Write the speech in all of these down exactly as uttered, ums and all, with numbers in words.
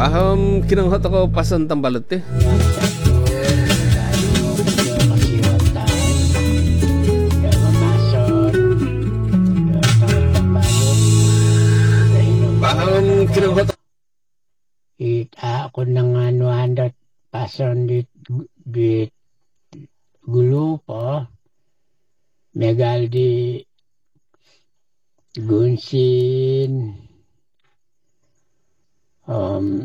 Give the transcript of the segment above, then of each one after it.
Aham kinanghat ako pasan tambalot eh. Aham kinanghat Ita ako nang anuan dat pasan di di gulu po. Megal di Gunsin um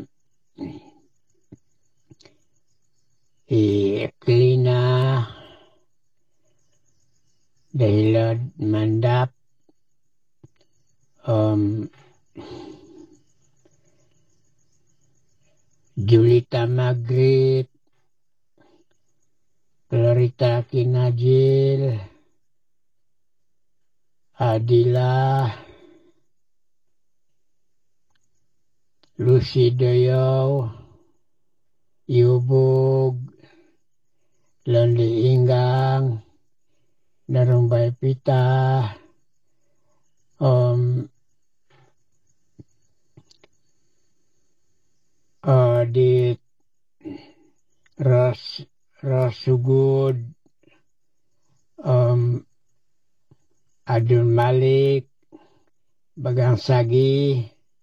i Klina Dailad Mandap um Julita Maghrib Clarita Kinajil Adila Lucy Doyo Yubug Lonely Inggang Narumbay Pita um uh, di Ras Rasugud um Adul Malik Bagang Sagi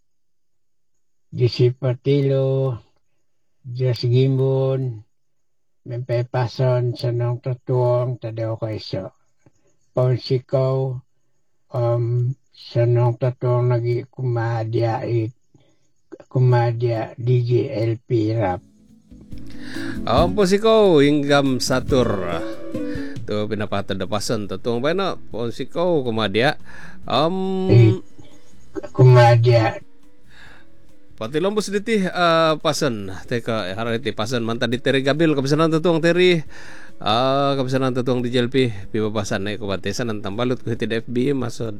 Jisi Patilo Jas Gimbun Mempe Pason Sanong Tatuang Tadeo Kaiso Ponsikaw um Sanong Tatuang lagi kumadya it kumadya D J L P Rap. Ang Ponsikaw hinggam satur. Tu pinapatad na pasan tatuang ba na Ponsikaw kumadya. Um eh, kumadya pati lombos diti uh, pasan teka harati pasan manta di Teri Gabil kabisanan tatuang Teri uh, kabisanan tatuang di J L P pipapasan na ikubatesan ang tambalot ko hiti F B masod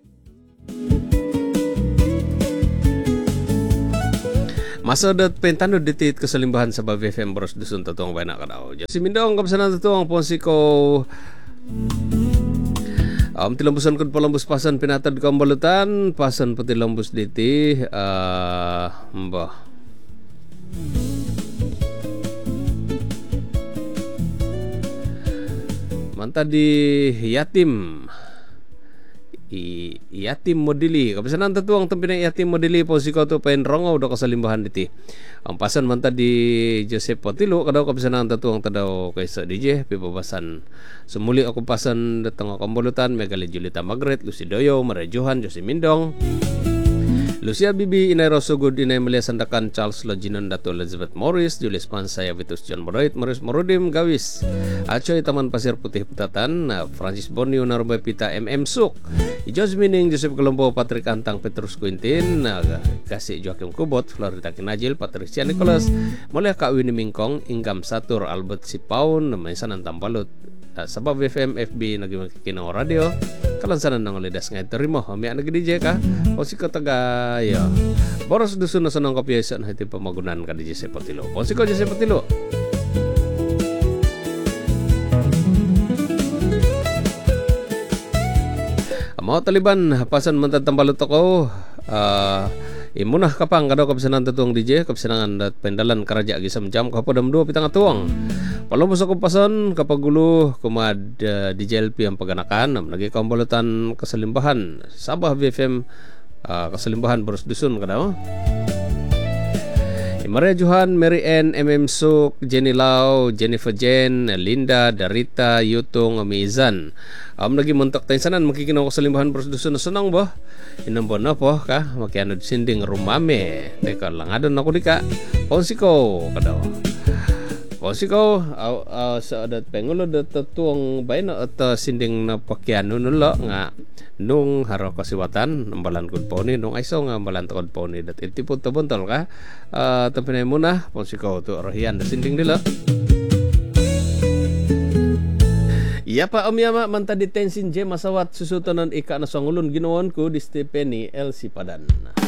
masod at pentanod diti kasalimbahan sa Bavi F M Boros dusun tatuang ba na kadaw si Mindong kabisanan tatuang Ponsikaw Um, tilambusan ko palambus pasan pinatad ko ang balutan pasan pati lambus diti uh, mbah manta di yatim i yatim modeli kabisanan tatuang tampinang yatim modeli po si ko to pen rongaw do kasalimbahan diti ang pasan manta di Joseph Potilo kadaw kabisanan tatuang tadaw kaysa D J pipabasan sumuli ako pasan datang ako bulutan Megali Julita Magret Lucy Doyo Maria Johan Josie Mindong Lucia Bibi Inay Rosogod Inay Malia Sandakan Charles Loginon Dato Elizabeth Morris Julius Pansaya Vitus John Moroit Morris Morodim Gawis Achoy Taman Pasir Putih Putatan Francis Borneo Narumbay Pita M M Suk Ijos Mining Joseph Colombo Patrick Antang Petrus Quintin Kasih Joaquim Kubot Florida Kinajil Patricia Nicholas Malia Kak Winnie Mingkong Inggam Satur Albert Sipaun Maysanan Tambalot Sabab F M F B naging radio kalansanan ng lidas nga terimo mi ang D J ka o si ko taga yo boros dusun na sanang kopyasan hiti pamagunan ka D J Sepatilo o si ko D J Sepatilo amo taliban pasan mantad tambalot ako uh, imunah kapang kadaw kabisanan tatuang D J kabisanan dat pendalan karaja gisam jam kapodam dua pitang atuang palambos ako pasan kapag gulo kumad uh, D J L P ang paganakan nagi kambulutan kasalimbahan Sabah B F M uh, kasalimbahan Boros Dusun kadaw Maria Johan Mary Ann M M Suk Jenny Lau Jennifer Jen Linda Darita Yutong Amizan am nagi muntak tayo sanan makikinaw kasalimbahan Boros Dusun na sanang ba inambon na po ka makianod sinding rumame teka lang adon ako di ka Ponsikaw kadaw Ponsikaw uh, uh, sa adat pengulo dat tatuang bayan at uh, sinding na pakyano nulo nga nung haro kasiwatan nambalan kod po ni nung aiso nga ambalan kod po ni dat itipod tabontol ka uh, tampinay muna Ponsikaw to arahian na sinding nila iya pa umyama manta detensin je masawat susutonan ika na sangulon ginoon ko di Stephen L. Sipadan